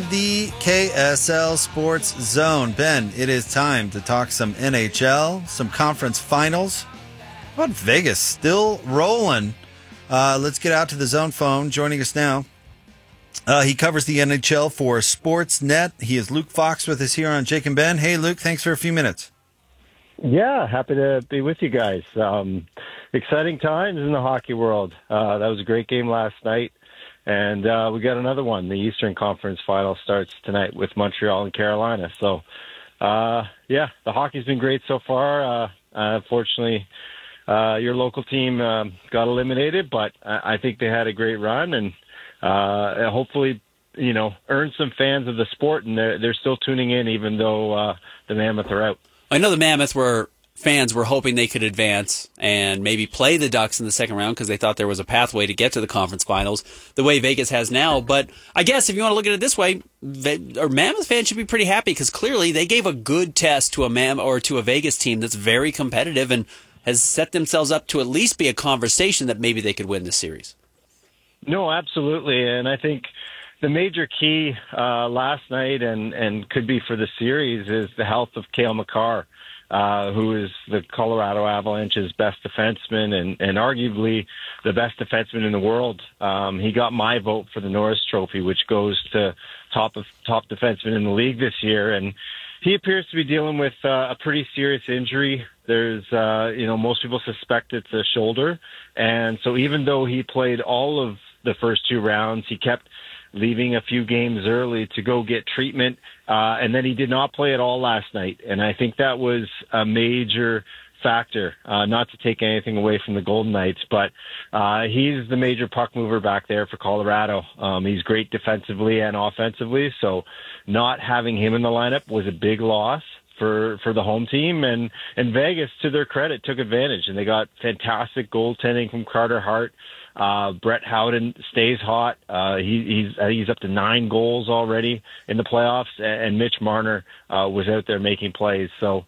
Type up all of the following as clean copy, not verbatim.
the KSL Sports Zone. Ben, it is time to talk some NHL, some conference finals. How about Vegas? Still rolling. Let's get out to the Zone phone. Joining us now, he covers the NHL for Sportsnet. He is Luke Fox with us here on Jake and Ben. Hey, Luke, thanks for a few minutes. Yeah, happy to be with you guys. Exciting times in the hockey world. That was a great game last night. And we got another one. The Eastern Conference Final starts tonight with Montreal and Carolina. So, the hockey's been great so far. Unfortunately, your local team got eliminated, but I think they had a great run and hopefully, earned some fans of the sport. And they're still tuning in even though the Mammoth are out. I know the Mammoth fans were hoping they could advance and maybe play the Ducks in the second round because they thought there was a pathway to get to the conference finals the way Vegas has now. But I guess if you want to look at it this way, Mammoth fans should be pretty happy because clearly they gave a good test to a Vegas team that's very competitive and has set themselves up to at least be a conversation that maybe they could win this series. No, absolutely. And I think the major key last night and could be for the series is the health of Cale Makar. Who is the Colorado Avalanche's best defenseman and arguably the best defenseman in the world. He got my vote for the Norris Trophy, which goes to top defenseman in the league this year. And he appears to be dealing with a pretty serious injury. There's, most people suspect it's a shoulder. And so even though he played all of the first two rounds, he kept leaving a few games early to go get treatment. And then he did not play at all last night. And I think that was a major factor, not to take anything away from the Golden Knights, but he's the major puck mover back there for Colorado. He's great defensively and offensively. So not having him in the lineup was a big loss for the home team. And Vegas, to their credit, took advantage. And they got fantastic goaltending from Carter Hart. Brett Howden stays hot. He's up to 9 goals already in the playoffs, and Mitch Marner was out there making plays. So,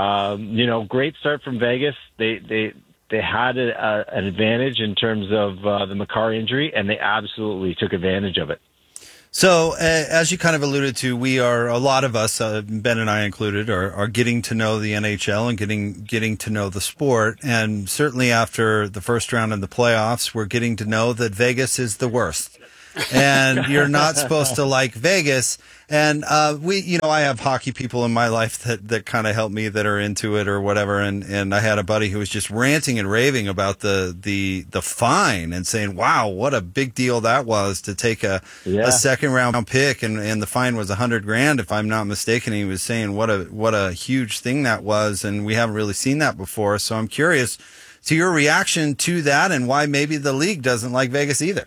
great start from Vegas. They had an advantage in terms of the Makar injury, and they absolutely took advantage of it. So, as you kind of alluded to, a lot of us, Ben and I included, are getting to know the NHL and getting to know the sport. And certainly after the first round in the playoffs, we're getting to know that Vegas is the worst. And you're not supposed to like Vegas. And I have hockey people in my life that kind of help me, that are into it or whatever. And I had a buddy who was just ranting and raving about the fine and saying, wow, what a big deal that was to take a second round pick. And the fine was $100,000, if I'm not mistaken. He was saying what a huge thing that was. And we haven't really seen that before. So I'm curious to your reaction to that and why maybe the league doesn't like Vegas either.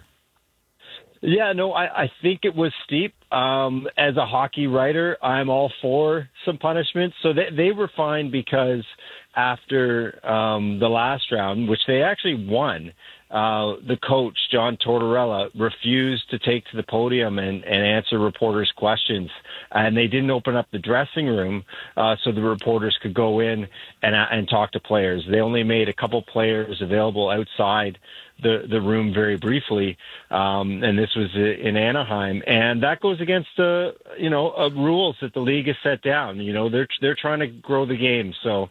Yeah, no, I think it was steep. As a hockey writer, I'm all for some punishment. So they were fine because after the last round, which they actually won, the coach, John Tortorella, refused to take to the podium and answer reporters' questions. And they didn't open up the dressing room so the reporters could go in and talk to players. They only made a couple players available outside the room very briefly, and this was in Anaheim, and that goes against rules that the league has set down. They're trying to grow the game, so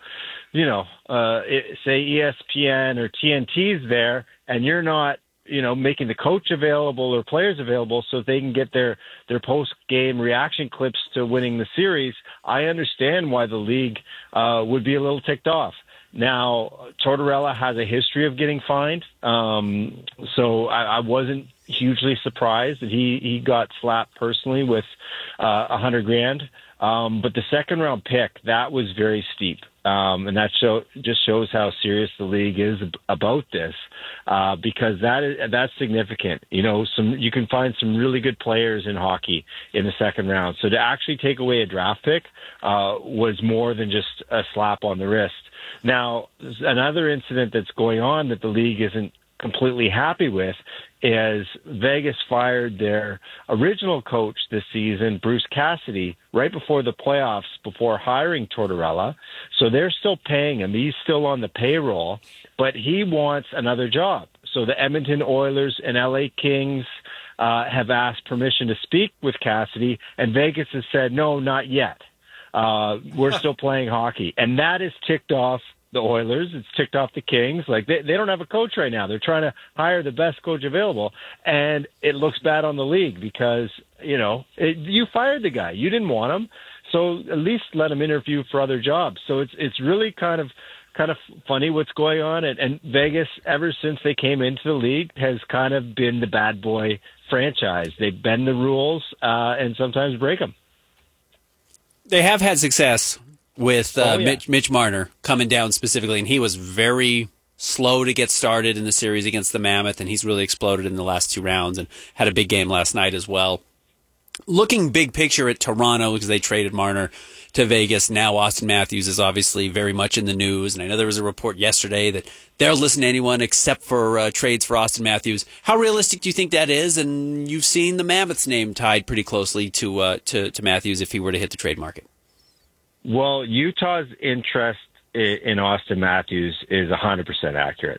say ESPN or TNT's there, and you're not making the coach available or players available so they can get their post-game reaction clips to winning the series. I understand why the league would be a little ticked off. Now, Tortorella has a history of getting fined, so I wasn't hugely surprised that he got slapped personally with $100,000. But the second round pick, that was very steep. And that just shows how serious the league is about this, because that's significant. You can find some really good players in hockey in the second round. So to actually take away a draft pick was more than just a slap on the wrist. Now, another incident that's going on that the league isn't completely happy with is Vegas fired their original coach this season, Bruce Cassidy, right before the playoffs, before hiring Tortorella. So they're still paying him. He's still on the payroll, but he wants another job. So the Edmonton Oilers and LA Kings have asked permission to speak with Cassidy, and Vegas has said, no, not yet. We're still playing hockey. And that is ticked off the Oilers. It's ticked off the Kings. Like, they don't have a coach right now. They're trying to hire the best coach available. And it looks bad on the league because, you fired the guy. You didn't want him. So at least let him interview for other jobs. So it's really kind of funny what's going on. And Vegas, ever since they came into the league, has kind of been the bad boy franchise. They bend the rules and sometimes break them. They have had success with yeah. Mitch Marner coming down specifically, and he was very slow to get started in the series against the Mammoth, and he's really exploded in the last 2 rounds and had a big game last night as well. Looking big picture at Toronto, because they traded Marner to Vegas, now Auston Matthews is obviously very much in the news, and I know there was a report yesterday that they'll listen to anyone except for trades for Auston Matthews. How realistic do you think that is? And you've seen the Mammoth's name tied pretty closely to Matthews if he were to hit the trade market. Well, Utah's interest in Auston Matthews is 100% accurate.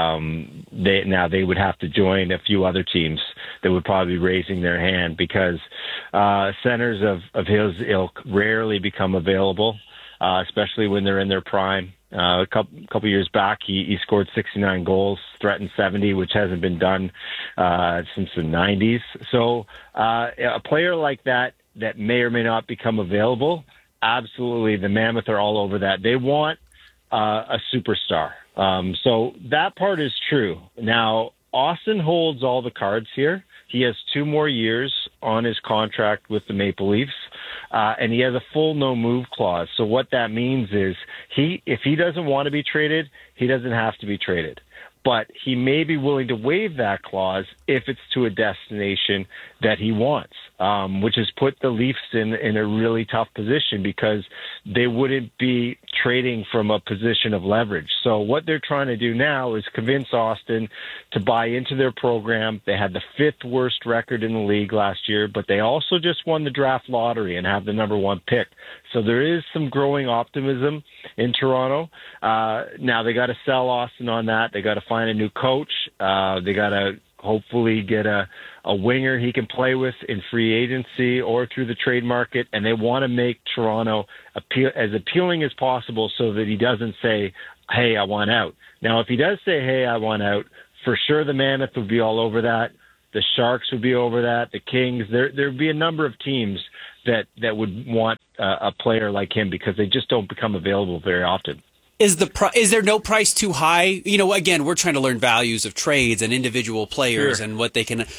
They would have to join a few other teams that would probably be raising their hand because centers of his ilk rarely become available, especially when they're in their prime. A couple years back, he scored 69 goals, threatened 70, which hasn't been done since the 90s. So a player like that may or may not become available, absolutely, the Mammoth are all over that. They want a superstar. So that part is true. Now, Austin holds all the cards here. He has 2 more years on his contract with the Maple Leafs, and he has a full no-move clause. So what that means is if he doesn't want to be traded, he doesn't have to be traded. But he may be willing to waive that clause if it's to a destination that he wants, which has put the Leafs in a really tough position because they wouldn't be trading from a position of leverage. So what they're trying to do now is convince Austin to buy into their program. They had the 5th worst record in the league last year, but they also just won the draft lottery and have the number 1 pick. So there is some growing optimism in Toronto. Now they got to sell Austin on that. They got to find a new coach. They got to hopefully get a winger he can play with in free agency or through the trade market, and they want to make Toronto as appealing as possible so that he doesn't say, hey, I want out. Now, if he does say, hey, I want out, for sure the Mammoth would be all over that. The Sharks would be over that. The Kings. There would be a number of teams that would want a player like him because they just don't become available very often. Is there no price too high? Again, we're trying to learn values of trades and individual players Sure. and what they can.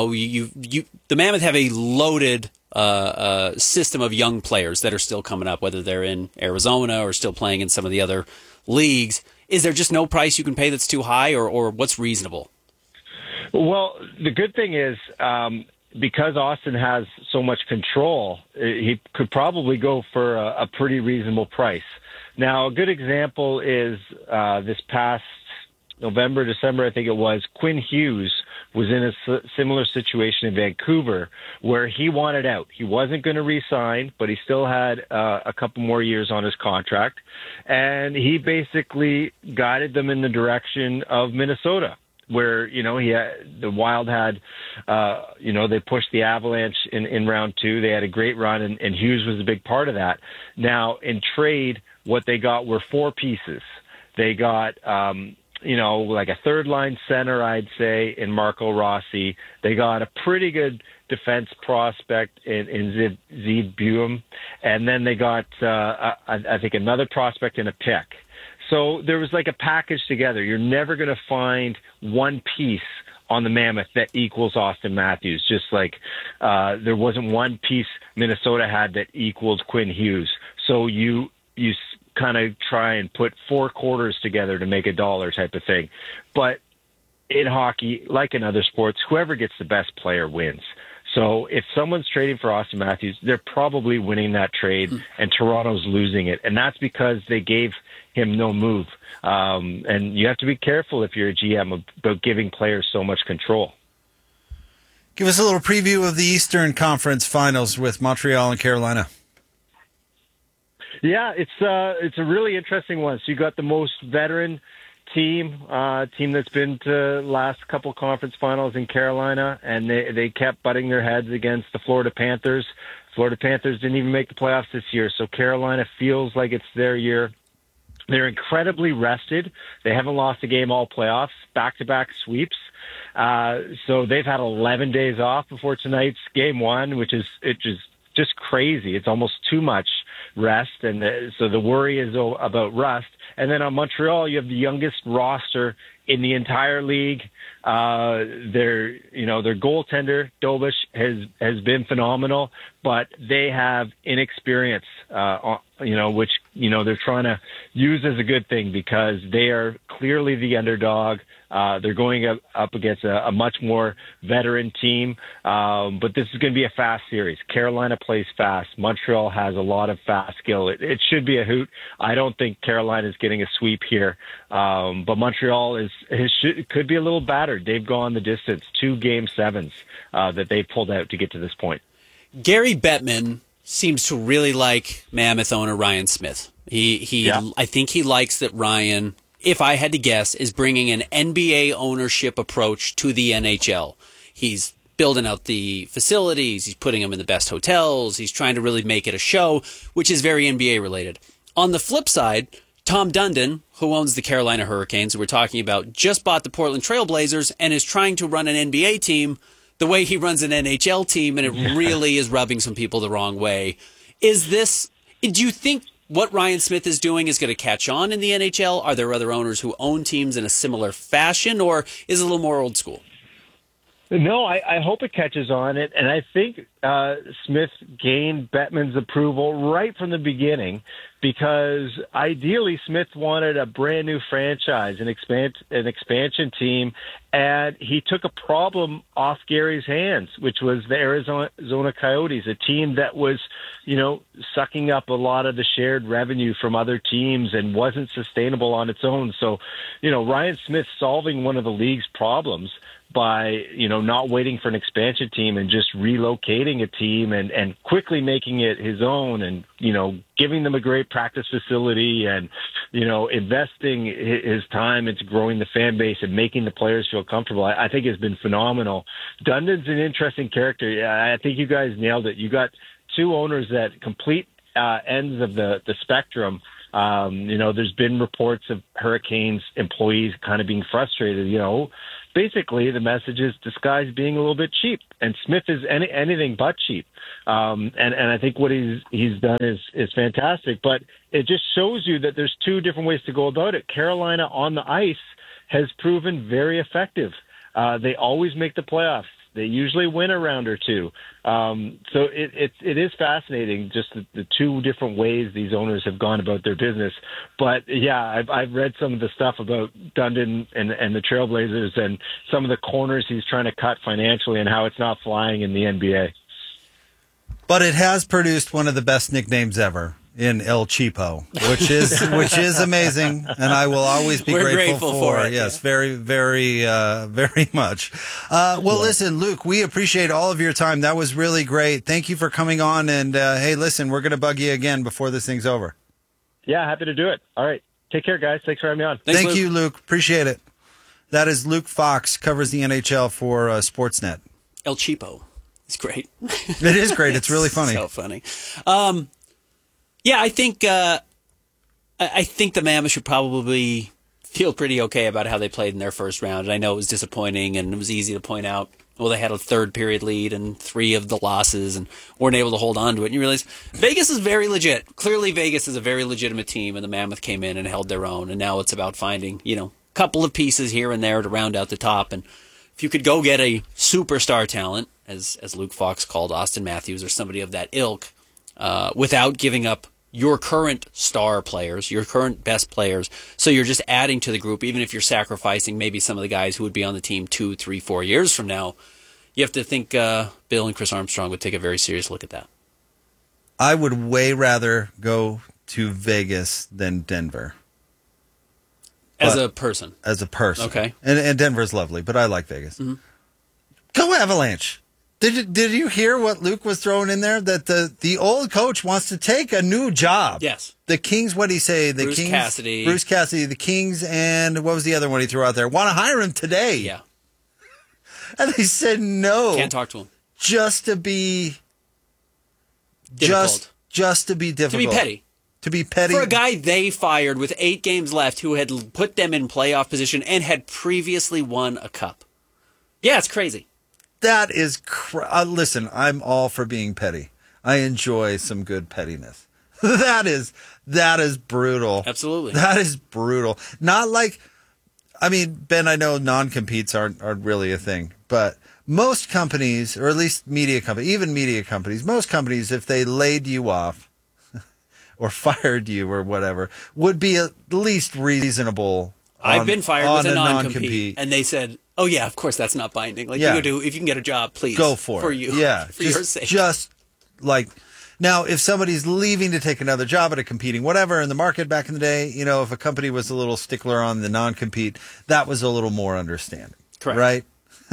The Mammoth have a loaded system of young players that are still coming up, whether they're in Arizona or still playing in some of the other leagues. Is there just no price you can pay that's too high, or what's reasonable? Well, the good thing is because Austin has so much control, he could probably go for a pretty reasonable price. Now, a good example is this past November, December, I think it was, Quinn Hughes was in a similar situation in Vancouver where he wanted out. He wasn't going to re-sign, but he still had a couple more years on his contract. And he basically guided them in the direction of Minnesota, where, the Wild had, they pushed the Avalanche in round 2. They had a great run, and Hughes was a big part of that. Now, in trade, what they got were 4 pieces. They got, like a third-line center, I'd say, in Marco Rossi. They got a pretty good defense prospect in Zeev Buum. And then they got, I think, another prospect in a pick. So there was like a package together. You're never going to find one piece on the Mammoth that equals Auston Matthews, just like there wasn't one piece Minnesota had that equaled Quinn Hughes. So you kind of try and put 4 quarters together to make $1 type of thing. But in hockey, like in other sports, whoever gets the best player wins. So if someone's trading for Auston Matthews, they're probably winning that trade, and Toronto's losing it. And that's because they gave him no move. And you have to be careful if you're a GM about giving players so much control. Give us a little preview of the Eastern Conference Finals with Montreal and Carolina. Yeah, it's a really interesting one. So you got the most veteran team that's been to last couple conference finals in Carolina, and they kept butting their heads against the Florida Panthers. Florida Panthers didn't even make the playoffs this year, so Carolina feels like it's their year. They're incredibly rested. They haven't lost a game all playoffs, back-to-back sweeps. So they've had 11 days off before tonight's game one, which is just crazy. It's almost too much rest, and so the worry is about rust. And then on Montreal, you have the youngest roster in the entire league. Their goaltender Dobish has been phenomenal, but they have inexperience, which they're trying to use as a good thing because they are clearly the underdog. They're going up against a much more veteran team, but this is going to be a fast series. Carolina plays fast. Montreal has a lot of fast skill. It should be a hoot. I don't think Carolina is getting a sweep here, but Montreal could be a little battered. They've gone the distance, 2 Game 7s that they've pulled out to get to this point. Gary Bettman seems to really like Mammoth owner Ryan Smith. I think he likes that Ryan, if I had to guess, is bringing an NBA ownership approach to the NHL. He's building out the facilities. He's putting them in the best hotels. He's trying to really make it a show, which is very NBA related. On the flip side, Tom Dundon, who owns the Carolina Hurricanes, who we're talking about, just bought the Portland Trail Blazers and is trying to run an NBA team the way he runs an NHL team, and it really is rubbing some people the wrong way. Do you think what Ryan Smith is doing is going to catch on in the NHL? Are there other owners who own teams in a similar fashion, or is it a little more old school? No, I hope it catches on. And I think Smith gained Bettman's approval right from the beginning because ideally Smith wanted a brand new franchise, an expansion team, and he took a problem off Gary's hands, which was the Arizona Coyotes, a team that was, sucking up a lot of the shared revenue from other teams and wasn't sustainable on its own. So, Ryan Smith solving one of the league's problems by, not waiting for an expansion team and just relocating a team and quickly making it his own and, giving them a great practice facility and, investing his time into growing the fan base and making the players feel comfortable, I think has been phenomenal. Dundon's an interesting character. I think you guys nailed it. You got 2 owners that complete ends of the spectrum. There's been reports of Hurricanes employees kind of being frustrated, Basically, the message is this guy's being a little bit cheap, and Smith is anything but cheap. And I think what he's done is fantastic. But it just shows you that there's 2 different ways to go about it. Carolina on the ice has proven very effective. They always make the playoffs. They usually win a round or 2. So it is fascinating, just the 2 different ways these owners have gone about their business. But yeah, I've read some of the stuff about Dundon and the Trailblazers and some of the corners he's trying to cut financially and how it's not flying in the NBA. But it has produced one of the best nicknames ever in El Cheapo, which is amazing, and I will always be grateful for it. Yes, very, very, very much. Listen, Luke, we appreciate all of your time. That was really great. Thank you for coming on. And hey, listen, we're going to bug you again before this thing's over. Yeah, happy to do it. All right, take care, guys. Thanks for having me on. Thank you, Luke. Appreciate it. That is Luke Fox, covers the NHL for Sportsnet. El Cheapo. It's great. It is great. It's really funny. So funny. Yeah, I think the Mammoth should probably feel pretty okay about how they played in their first round. And I know it was disappointing, and it was easy to point out, well, they had a 3rd period lead and 3 of the losses and weren't able to hold on to it. And you realize Vegas is very legit. Clearly, Vegas is a very legitimate team, and the Mammoth came in and held their own. And now it's about finding, a couple of pieces here and there to round out the top. And if you could go get a superstar talent, as Luke Fox called Austin Matthews or somebody of that ilk, without giving up your current star players, your current best players. So you're just adding to the group, even if you're sacrificing maybe some of the guys who would be on the team 2, 3, 4 years from now. You have to think Bill and Chris Armstrong would take a very serious look at that. I would way rather go to Vegas than Denver. As a person. As a person. Okay. And Denver's lovely, but I like Vegas. Mm-hmm. Go Avalanche. Did you hear what Luke was throwing in there? That the old coach wants to take a new job. Yes. The Kings, what did he say? The Bruce Kings, Cassidy. Bruce Cassidy, the Kings, and what was the other one he threw out there? Want to hire him today. Yeah. And they said no. Can't talk to him. Just to be... Difficult. Just to be difficult. To be petty. To be petty. For a guy they fired with 8 games left who had put them in playoff position and had previously won a cup. Yeah, it's crazy. That is... listen, I'm all for being petty. I enjoy some good pettiness. That is brutal. Absolutely. That is brutal. Not like... I mean, Ben, I know non-competes aren't really a thing, but most companies, or at least media companies, even media companies, most companies, if they laid you off or fired you or whatever, would be at least reasonable. I've been fired with a non-compete, non-compete. and they said, "Oh yeah, of course that's not binding. Like Yeah. you go do if you can get a job, please Go for it. you, Yeah, for your sake." Just like now, if somebody's leaving to take another job at a competing whatever in the market back in the day, if a company was a little stickler on the non-compete, that was a little more understanding. Correct. Right?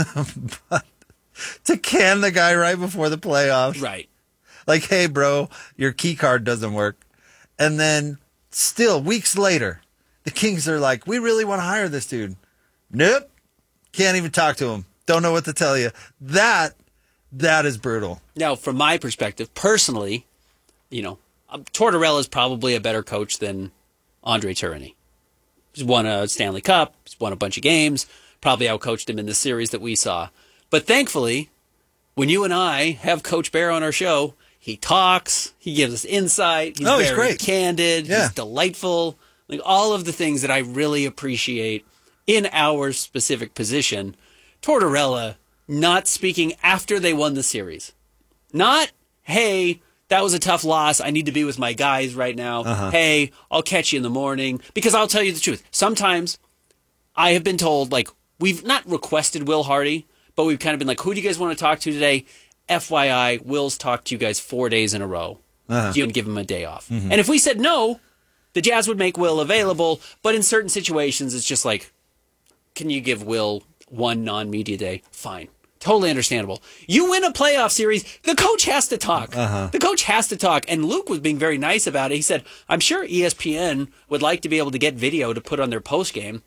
But to can the guy right before the playoffs, Right. like, hey, bro, your key card doesn't work. And then still, weeks later, the Kings are like, we really want to hire this dude. Nope. Can't even talk to him. Don't know what to tell you. That is brutal. Now, from my perspective, personally, Tortorella is probably a better coach than Andre Tourigny. He's won a Stanley Cup. He's won a bunch of games. Probably outcoached him in the series that we saw. But thankfully, when you and I have Coach Bear on our show, he talks. He gives us insight. He's very great. candid. Yeah. He's delightful. Like all of the things that I really appreciate in our specific position. Tortorella not speaking after they won the series. Not, hey, that was a tough loss. I need to be with my guys right now. Hey, I'll catch you in the morning. Because I'll tell you the truth. Sometimes I have been told, like, we've not requested Will Hardy, but we've kind of been like, who do you guys want to talk to today? FYI, Will's talked to you guys 4 days in a row. You can give him a day off. And if we said no, the Jazz would make Will available. But in certain situations, it's just like, can you give Will one non-media day? Fine. Totally understandable. You win a playoff series, the coach has to talk. The coach has to talk. And Luke was being very nice about it. He said, I'm sure ESPN would like to be able to get video to put on their postgame.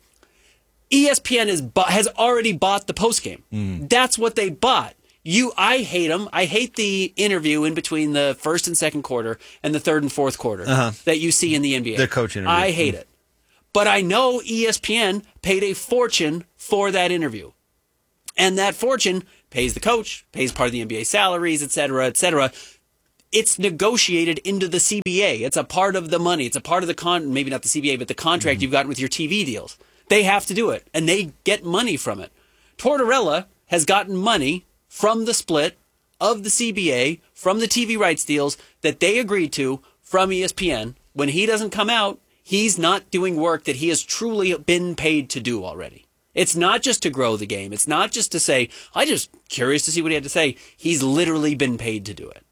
ESPN has already bought the postgame. That's what they bought. I hate them. I hate the interview in between the first and second quarter and the third and fourth quarter that you see in the NBA. The coach interview. I hate it. But I know ESPN paid a fortune for that interview. And that fortune pays the coach, pays part of the NBA salaries, et cetera, et cetera. It's negotiated into the CBA. It's a part of the money. It's a part of the maybe not the CBA, but the contract you've gotten with your TV deals. They have to do it, and they get money from it. Tortorella has gotten money from the split of the CBA, from the TV rights deals that they agreed to from ESPN. When he doesn't come out, he's not doing work that he has truly been paid to do already. It's not just to grow the game. It's not just to say, I'm just curious to see what he had to say. He's literally been paid to do it.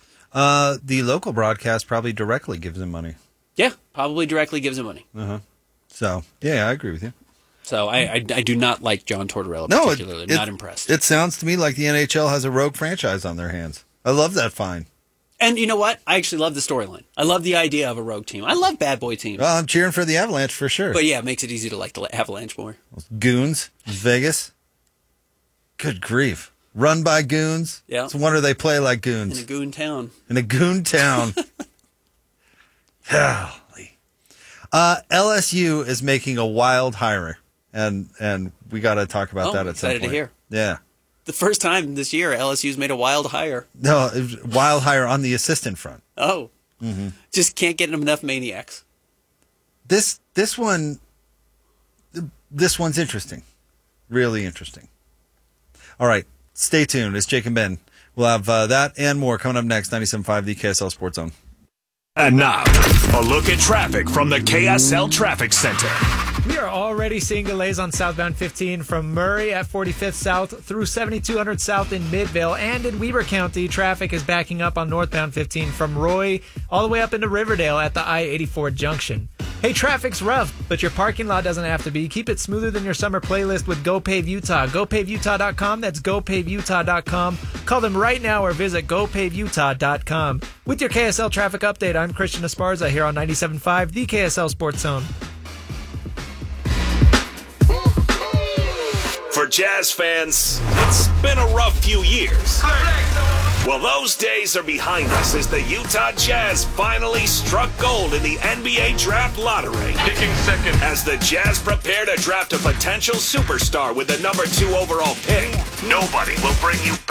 The local broadcast probably directly gives him money. Yeah, probably directly gives him money. So, yeah, I agree with you. So I do not like John Tortorella No, particularly. Not impressed. It sounds to me like the NHL has a rogue franchise on their hands. I love that fine. And you know what? I actually love the storyline. I love the idea of a rogue team. I love bad boy teams. Well, I'm cheering for the Avalanche for sure. But yeah, it makes it easy to like the Avalanche more. Goons, Vegas. Good grief. Run by goons. Yeah. It's a wonder they play like goons. In a goon town. In a goon town. Golly. LSU is making a wild hire, and we got to talk about that at some point. Excited to hear. Yeah. The first time this year, LSU's made a wild hire. No, it was wild hire on the assistant front. Oh. Just can't get enough maniacs. This one's interesting. Really interesting. All right. Stay tuned. It's Jake and Ben. We'll have that and more coming up next. 97.5 the KSL Sports Zone. And now, a look at traffic from the KSL Traffic Center. We are already seeing delays on southbound 15 from Murray at 45th South through 7200 South in Midvale. And in Weber County, traffic is backing up on northbound 15 from Roy all the way up into Riverdale at the I-84 junction. Hey, traffic's rough, but your parking lot doesn't have to be. Keep it smoother than your summer playlist with GoPave Utah. GoPaveUtah.com. That's GoPaveUtah.com. Call them right now or visit GoPaveUtah.com. With your KSL traffic update, I'm Christian Esparza here on 97.5, the KSL Sports Zone. For Jazz fans, it's been a rough few years. Well, those days are behind us as the Utah Jazz finally struck gold in the NBA Draft Lottery. Picking second. As the Jazz prepare to draft a potential superstar with the number 2 overall pick, nobody will bring you back